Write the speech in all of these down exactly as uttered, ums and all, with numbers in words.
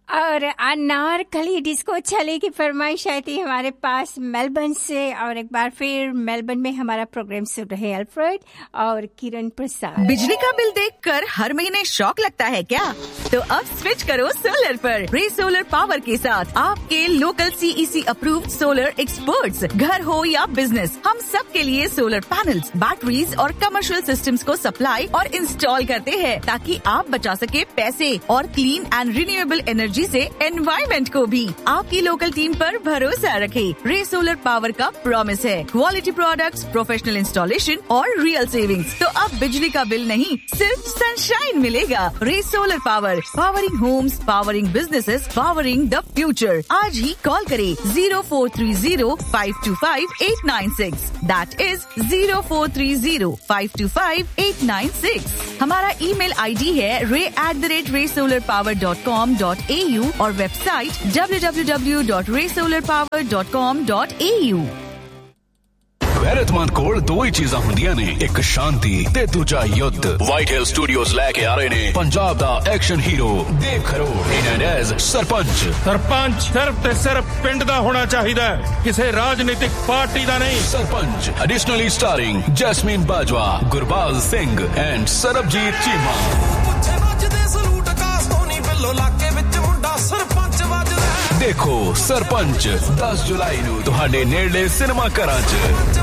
और अनारकली डिस्को छले की फरमाइश आई थी हमारे पास मेलबर्न से। और एक बार फिर मेलबर्न में हमारा प्रोग्राम सुन रहे अल्फ्रेड और किरण प्रसाद। बिजली का बिल देखकर हर महीने शौक लगता है क्या? तो अब स्विच करो सोलर पर। रे सोलर पावर के साथ आपके local CEC approved solar experts, घर हो या बिजनेस, हम सब के लिए सोलर पैनल्स, बैटरीज और कमर्शियल सिस्टम्स को सप्लाई और इंस्टॉल करते हैं ताकि आप बचा सके पैसे और क्लीन एंड रिन्यूएबल एनर्जी से एनवायरमेंट को भी। आपकी लोकल टीम पर भरोसा रखें। रे सोलर पावर का प्रॉमिस है क्वालिटी प्रोडक्ट्स, प्रोफेशनल इंस्टॉलेशन और रियल सेविंग्स। तो अब बिजली का बिल नहीं, सिर्फ सनशाइन मिलेगा। रे solar power, powering Holmes, powering businesses, powering the future. आज ही कॉल करें zero four three zero five to five eight nine six. That is zero four three zero five to five eight nine six. हमारा email ID है रे at the rate रे solar power dot com dot A you और website W W W dot रे solar power dot com dot A you. गैरतमंद कोल दो ही चीज़ां हुंदियां ने, एक शांति ते दूजा युद्ध। व्हाइट हिल स्टूडियोज लेके आ रहे ने पंजाब दा एक्शन हीरो देव खरोड़ इन एज सरपंच। सरपंच सिर्फ ते सिर्फ पिंड दा होना चाहिदा, किसी राजनीतिक पार्टी दा नहीं। Sarpanch additionally starring jasmine Bajwa, Gurbaz Singh and Sarabjit Cheema. देखो सरपंच दस जुलाई नूं तुहाडे नेड़े सिनेमा घरां च।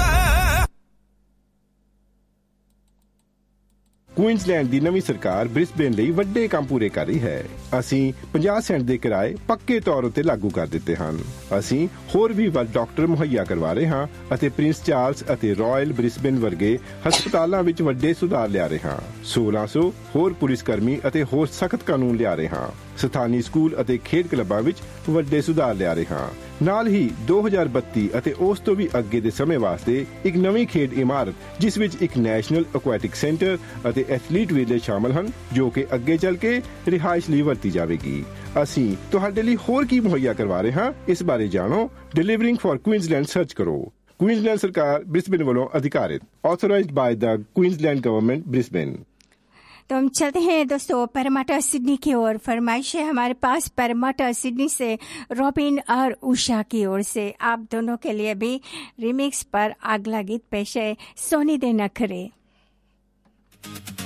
ਕੁਈਨਜ਼ਲੈਂਡ ਦੀ ਨਵੀਂ ਸਰਕਾਰ ਬ੍ਰਿਸਬੇਨ ਲਈ ਵੱਡੇ ਕੰਮ ਪੂਰੇ ਕਰ ਰਹੀ ਹੈ। ਅਸੀਂ ਪੰਜਾਹ ਸੈਂਟ ਦੇ ਕਿਰਾਏ ਪੱਕੇ ਤੌਰ ਉੱਤੇ ਲਾਗੂ ਕਰ ਦਿੱਤੇ ਹਨ। ਅਸੀਂ ਹੋਰ ਵੀ ਵੱਧ ਡਾਕਟਰ ਮੁਹੱਈਆ ਕਰਵਾ ਰਹੇ ਹਾਂ ਅਤੇ ਪ੍ਰਿੰਸ ਚਾਰਲਸ ਅਤੇ ਰਾਇਲ ਬ੍ਰਿਸਬੇਨ ਵਰਗੇ ਹਸਪਤਾਲਾਂ ਵਿੱਚ ਵੱਡੇ ਸੁਧਾਰ ਲਿਆ ਰਹੇ ਹਾਂ। ਸੋਲਾਂ ਸੌ ਹੋਰ ਪੁਲਿਸ ਕਰਮੀ ਅਤੇ ਹੋਰ ਸਖਤ ਕਾਨੂੰਨ ਲਿਆ ਰਹੇ ਹਾਂ। ਸਥਾਨੀ ਸਕੂਲ ਅਤੇ ਖੇਡ ਕਲੱਬਾਂ ਵਿੱਚ ਵੱਡੇ ਸੁਧਾਰ ਲਿਆ ਰਹੇ ਹਾਂ। ਨਾਲ ਹੀ ਦੋ ਹਜ਼ਾਰ ਬੱਤੀ ਅਤੇ ਉਸ ਤੋਂ ਵੀ ਅੱਗੇ ਦੇ ਸਮੇਂ ਵਾਸਤੇ ਇੱਕ ਨਵੀਂ ਖੇਡ ਇਮਾਰਤ ਜਿਸ ਵਿੱਚ ਇੱਕ ਨੈਸ਼ਨਲ ਐਕੁਐਟਿਕ ਸੈਂਟਰ ਅਤੇ ਐਥਲੀਟ ਵਿਲੇਜ ਸ਼ਾਮਲ ਹਨ, ਜੋ ਕਿ ਅੱਗੇ ਚੱਲ ਕੇ ਰਿਹਾਇਸ਼ ਲਈ ਵਰਤੀ ਜਾਵੇਗੀ। ਅਸੀਂ ਤੁਹਾਡੇ ਲਈ ਹੋਰ ਕੀ ਮੁਹੱਈਆ ਕਰਵਾ ਰਹੇ ਹਾਂ, ਇਸ ਬਾਰੇ ਜਾਣੋ। ਡਿਲੀਵਰਿੰਗ ਫॉर ਕੁਈਨਜ਼ਲੈਂਡ ਸਰਚ ਕਰੋ। ਕੁਈਨਜ਼ਲੈਂਡ ਸਰਕਾਰ ब्रिस्बेन ਵੱਲੋਂ ਅਧਿਕਾਰਿਤ, authorised by the Queensland government Brisbane. तो हम चलते हैं दोस्तों परमाटा सिडनी की ओर। फरमाइश है हमारे पास परमाटा सिडनी से रॉबिन और उषा की ओर से। आप दोनों के लिए भी रिमिक्स पर अगला गीत पेश है, सोनी दे नखरे।